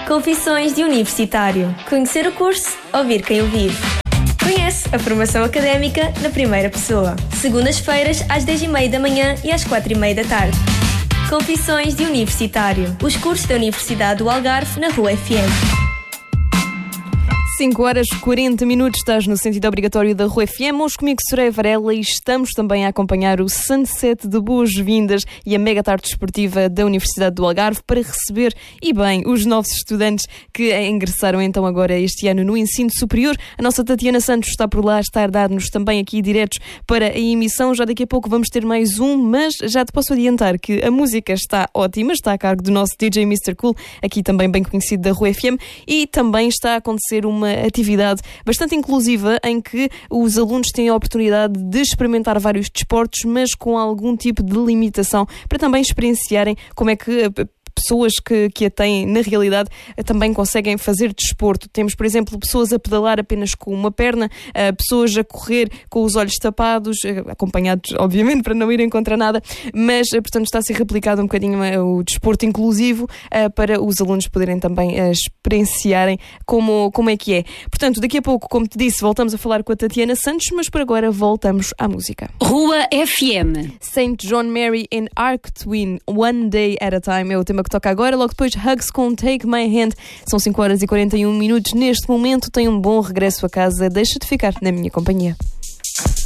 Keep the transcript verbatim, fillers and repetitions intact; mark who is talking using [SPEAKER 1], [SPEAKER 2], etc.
[SPEAKER 1] Confissões de Universitário. Conhecer o curso, ouvir quem o vive. Conhece a formação académica na primeira pessoa. Segundas-feiras às dez e meia da manhã e às quatro e meia da tarde. Confissões de Universitário. Os cursos da Universidade do Algarve na Rua F M.
[SPEAKER 2] cinco horas e quarenta minutos, estás no sentido obrigatório da Rua F M. Hoje comigo, Soraya Varela, e estamos também a acompanhar o Sunset de Boas-Vindas e a mega tarde desportiva da Universidade do Algarve para receber, e bem, os novos estudantes que ingressaram então agora este ano no ensino superior. A nossa Tatiana Santos está por lá, está a dar-nos também aqui diretos para a emissão. Já daqui a pouco vamos ter mais um, mas já te posso adiantar que a música está ótima, está a cargo do nosso D J mister Cool, aqui também bem conhecido da Rua F M, e também está a acontecer uma atividade bastante inclusiva em que os alunos têm a oportunidade de experimentar vários desportos, mas com algum tipo de limitação, para também experienciarem como é que pessoas que, que a têm, na realidade, também conseguem fazer desporto. Temos, por exemplo, pessoas a pedalar apenas com uma perna, pessoas a correr com os olhos tapados, acompanhados, obviamente, para não irem contra nada, mas, portanto, está a ser replicado um bocadinho o desporto inclusivo para os alunos poderem também experienciarem como, como é que é. Portanto, daqui a pouco, como te disse, voltamos a falar com a Tatiana Santos, mas por agora voltamos à música.
[SPEAKER 3] Rua F M.
[SPEAKER 2] Saint John Mary and Arc Twin, One Day at a Time, é o tema que toca agora. Logo depois, Hugs com Take My Hand. São cinco horas e quarenta e um minutos neste momento. Tenha um bom regresso a casa. Deixa de ficar na minha companhia.